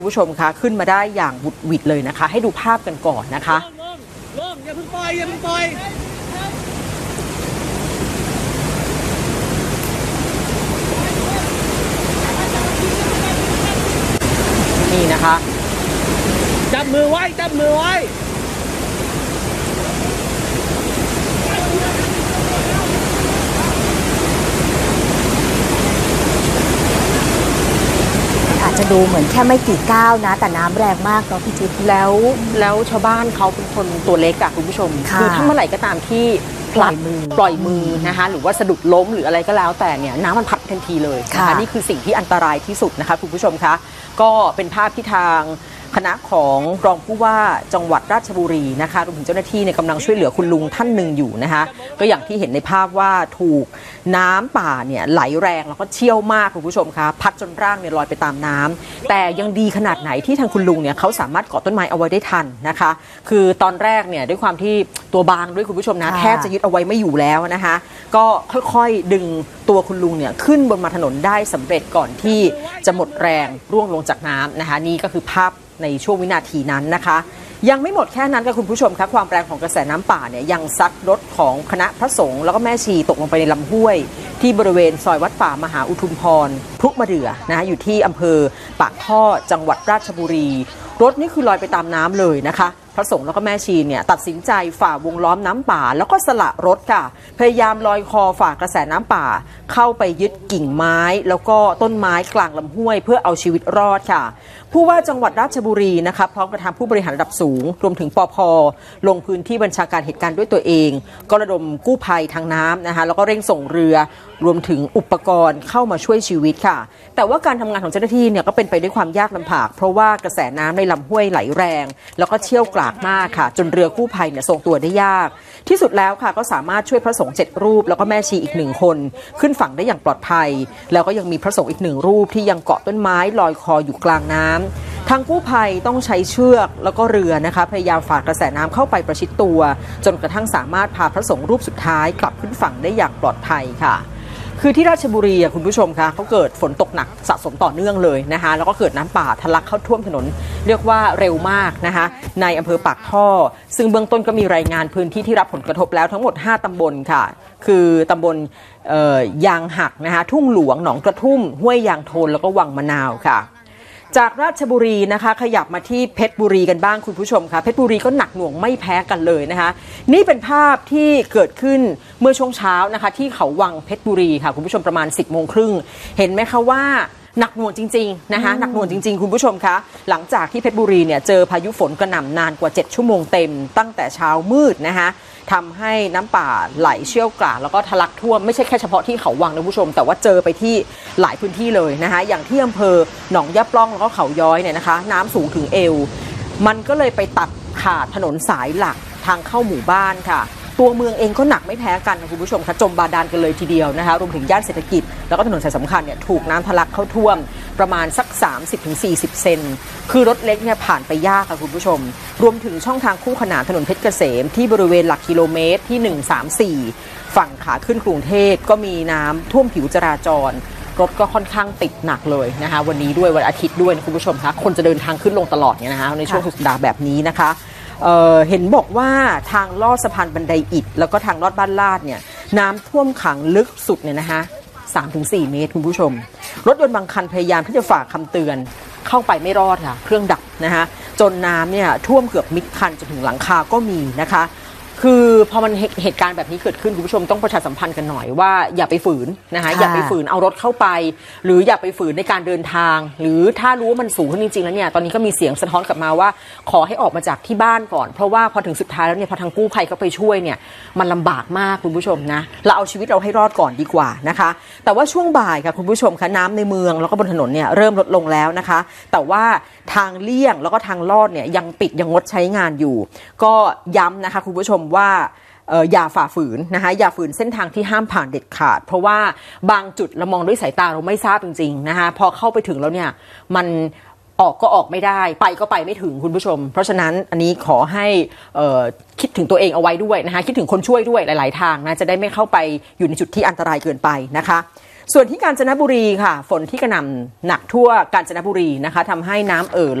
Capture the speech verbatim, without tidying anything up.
ผู้ชมคะขึ้นมาได้อย่างบุดหวิดเลยนะคะให้ดูภาพกันก่อนนะคะลงอย่าเพิ่งปล่อยอย่าเพิ่งปล่อยนี่นะคะจับมือไว้จับมือไว้อาจจะดูเหมือนแค่ไม่กี่ก้าวนะแต่น้ำแรงมากเนาะพี่จิ๊บแล้วแล้วชาวบ้านเขาเป็นคนตัวเล็กอะคุณผู้ชมคือถ้าเมื่อไหร่ก็ตามที่ปล่อยมือปล่อยมือนะคะหรือว่าสะดุดล้มหรืออะไรก็แล้วแต่เนี่ยน้ำมันพัดทันทีเลยนะคะนี่คือสิ่งที่อันตรายที่สุดนะคะคุณผู้ชมคะก็เป็นภาพที่ทางคณะของรองผู้ว่าจังหวัดราชบุรีนะคะรวมถึงเจ้าหน้าที่เนี่ยกำลังช่วยเหลือคุณลุงท่านหนึ่งอยู่นะคะก็อย่างที่เห็นในภาพว่าถูกน้ำป่าเนี่ยไหลแรงแล้วก็เชี่ยวมากคุณผู้ชมคะพัดจนร่างเนี่ยลอยไปตามน้ำแต่ยังดีขนาดไหนที่ทางคุณลุงเนี่ยเขาสามารถเกาะต้นไม้เอาไว้ได้ทันนะคะคือตอนแรกเนี่ยด้วยความที่ตัวบางด้วยคุณผู้ชมนะแทบจะยึดเอาไว้ไม่อยู่แล้วนะคะก็ค่อยๆดึงตัวคุณลุงเนี่ยขึ้นบนมาถนนได้สำเร็จก่อนที่จะหมดแรงร่วงลงจากน้ำนะคะนี่ก็คือภาพในช่วงวินาทีนั้นนะคะยังไม่หมดแค่นั้นค่ะคุณผู้ชมคะความแรงของกระแสน้ำป่าเนี่ยยังซัดรถของคณะพระสงฆ์แล้วก็แม่ชีตกลงไปในลำห้วยที่บริเวณซอยวัดป่ามหาอุทุมพรพรุมะเดื่อนะคะอยู่ที่อำเภอปากท่อจังหวัดราชบุรีรถนี่คือลอยไปตามน้ำเลยนะคะพระสงฆ์แล้วก็แม่ชีเนี่ยตัดสินใจฝ่าวงล้อมน้ำป่าแล้วก็สละรถค่ะพยายามลอยคอฝ่ากระแสน้ำป่าเข้าไปยึดกิ่งไม้แล้วก็ต้นไม้กลางลำห้วยเพื่อเอาชีวิตรอดค่ะผู้ว่าจังหวัดราชบุรีนะคะพร้อมกับทางผู้บริหารระดับสูงรวมถึงปภ.ลงพื้นที่บัญชาการเหตุการณ์ด้วยตัวเองก็ระดมกู้ภัยทางน้ำนะคะแล้วก็เร่งส่งเรือรวมถึงอุปกรณ์เข้ามาช่วยชีวิตค่ะแต่ว่าการทำงานของเจ้าหน้าที่เนี่ยก็เป็นไปด้วยความยากลำบากเพราะว่ากระแสน้ำในลำห้วยไหลแรงแล้วก็เชี่ยวกรากมากค่ะจนเรือกู้ภัยเนี่ยส่งตัวได้ยากที่สุดแล้วค่ะก็สามารถช่วยพระสงฆ์เจ็ดรูปแล้วก็แม่ชีอีกหนึ่งคนขึ้นฝั่งได้อย่างปลอดภัยแล้วก็ยังมีพระสงฆ์อีกหนึ่งรูปที่ยังเกาะต้นไม้ลอยคออยู่กลางน้ำทางกู้ภัยต้องใช้เชือกแล้วก็เรือนะคะพยายามฝ่ากระแสน้ำเข้าไปประชิดตัวจนกระทั่งสามารถพาพระสงฆ์รูปสุดท้ายกลับขึ้นฝั่งได้อย่างปลอดภัยค่ะคือที่ราชบุรีอ่ะคุณผู้ชมคะเขาเกิดฝนตกหนักสะสมต่อเนื่องเลยนะคะแล้วก็เกิดน้ำป่าทะลักเข้าท่วมถนนเรียกว่าเร็วมากนะคะในอำเภอปากท่อซึ่งเบื้องต้นก็มีรายงานพื้นที่ที่รับผลกระทบแล้วทั้งหมดห้าตำบลค่ะคือตำบลยางหักนะคะทุ่งหลวงหนองกระทุ่มห้วยยางโทนแล้วก็วังมะนาวค่ะจากราชบุรีนะคะขยับมาที่เพชรบุรีกันบ้างคุณผู้ชมค่ะเพชรบุรีก็หนักหน่วงไม่แพ้กันเลยนะคะนี่เป็นภาพที่เกิดขึ้นเมื่อช่วงเช้านะคะที่เขาวังเพชรบุรีค่ะคุณผู้ชมประมาณสิบโมงครึ่งเห็นไหมคะว่าหนักหน่วงจริงๆนะคะหนักหน่วงจริงๆคุณผู้ชมคะหลังจากที่เพชรบุรีเนี่ยเจอพายุฝนกระหน่ำนานกว่าเจ็ดชั่วโมงเต็มตั้งแต่เช้ามืดนะคะทำให้น้ำป่าไหลเชี่ยวกรากแล้วก็ทะลักท่วมไม่ใช่แค่เฉพาะที่เขาวังนะผู้ชมแต่ว่าเจอไปที่หลายพื้นที่เลยนะคะอย่างที่อำเภอหนองยะปล้องแล้วก็เขาย้อยเนี่ยนะคะน้ำสูงถึงเอวมันก็เลยไปตัดขาดถนนสายหลักทางเข้าหมู่บ้านค่ะตัวเมืองเองก็หนักไม่แพ้กันคุณผู้ชมคะจมบาดาลกันเลยทีเดียวนะคะรวมถึงย่านเศรษฐกิจแล้วก็ถนนสายสำคัญเนี่ยถูกน้ำทะลักเข้าท่วมประมาณสัก สามสิบถึงสี่สิบ เซนคือรถเล็กเนี่ยผ่านไปยากค่ะคุณผู้ชมรวมถึงช่องทางคู่ขนานถนนเพชรเกษมที่บริเวณหลักกิโลเมตรที่หนึ่งสามสี่ฝั่งขาขึ้นกรุงเทพก็มีน้ำท่วมผิวจราจรรถก็ค่อนข้างติดหนักเลยนะคะวันนี้ด้วยวันอาทิตย์ด้วยนะคุณผู้ชมคะคนจะเดินทางขึ้นลงตลอดเนี่ยนะคะในช่วงสุดสัปดาห์แบบนี้นะคะเอ่อเห็นบอกว่าทางลอดสะพานบันไดอิฐแล้วก็ทางลอดบ้านลาดเนี่ยน้ำท่วมขังลึกสุดเนี่ยนะคะ สามถึงสี่ เมตรคุณผู้ชมรถยนต์บางคันพยายามที่จะฝ่าคำเตือนเข้าไปไม่รอดค่ะเครื่องดับนะคะจนน้ำเนี่ยท่วมเกือบมิดคันจนถึงหลังคาก็มีนะคะคือพอมันเหตุการณ์แบบนี้เกิดขึ้นคุณผู้ชมต้องประชาสัมพันธ์กันหน่อยว่าอย่าไปฝืนนะคะอย่าไปฝืนเอารถเข้าไปหรืออย่าไปฝืนในการเดินทางหรือถ้ารู้ว่ามันสูงขึ้นจริงๆแล้วเนี่ยตอนนี้ก็มีเสียงสะท้อนกลับมาว่าขอให้ออกมาจากที่บ้านก่อนเพราะว่าพอถึงสุดท้ายแล้วเนี่ยพอทางกู้ภัยเขาไปช่วยเนี่ยมันลำบากมากคุณผู้ชมนะเราเอาชีวิตเราให้รอดก่อนดีกว่านะคะแต่ว่าช่วงบ่ายค่ะคุณผู้ชมคะน้ำในเมืองแล้วก็บนถนนเนี่ยเริ่มลดลงแล้วนะคะแต่ว่าทางเลี่ยงแล้วก็ทางลอดเนี่ยยังปิดยังงดใช้งานอยู่ก็ย้ำนะคะคุณผู้ชมว่าอย่าฝ่าฝืนนะคะอย่าฝืนเส้นทางที่ห้ามผ่านเด็ดขาดเพราะว่าบางจุดเรามองด้วยสายตาเราไม่ทราบจริงๆนะคะพอเข้าไปถึงแล้วเนี่ยมันออกก็ออกไม่ได้ไปก็ไปไม่ถึงคุณผู้ชมเพราะฉะนั้นอันนี้ขอให้คิดถึงตัวเองเอาไว้ด้วยนะคะคิดถึงคนช่วยด้วยหลายๆทางนะจะได้ไม่เข้าไปอยู่ในจุดที่อันตรายเกินไปนะคะส่วนที่กาญจนบุรีค่ะฝนที่กระหน่ำหนักทั่วกาญจนบุรีนะคะทำให้น้ำเอ่อ